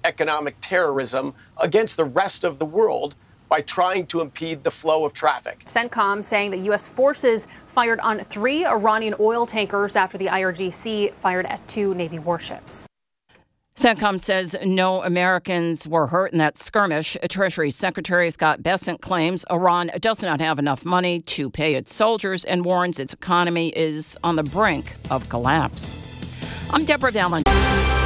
economic terrorism against the rest of the world by trying to impede the flow of traffic. CENTCOM saying that U.S. forces fired on 3 Iranian oil tankers after the IRGC fired at 2 Navy warships. CENTCOM says no Americans were hurt in that skirmish. Treasury Secretary Scott Bessent claims Iran does not have enough money to pay its soldiers and warns its economy is on the brink of collapse. I'm Deborah Valentine.